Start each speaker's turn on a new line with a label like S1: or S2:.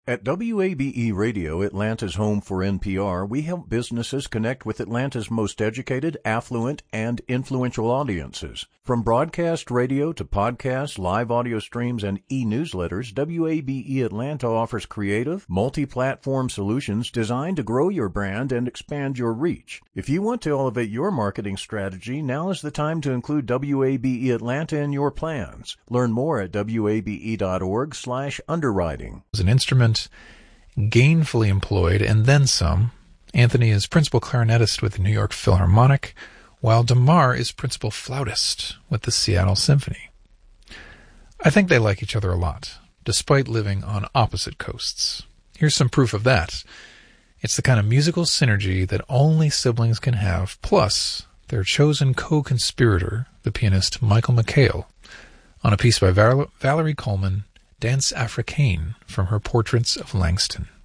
S1: At WABE Radio, Atlanta's home for NPR, we help businesses connect with Atlanta's most educated, affluent, and influential audiences. From broadcast radio to podcasts, live audio streams, and e-newsletters, WABE Atlanta offers creative, multi-platform solutions designed to grow your brand and expand your reach. If you want to elevate your marketing strategy, now is the time to include WABE Atlanta in your plans. Learn more at wabe.org/underwriting.
S2: As an instrument, gainfully employed, and then some. Anthony is principal clarinetist with the New York Philharmonic, while DeMar is principal flautist with the Seattle Symphony. I think they like each other a lot, despite living on opposite coasts. Here's some proof of that. It's the kind of musical synergy that only siblings can have, plus their chosen co-conspirator, the pianist Michael McHale, on a piece by Valerie Coleman, Danse Africaine, from her Portraits of Langston.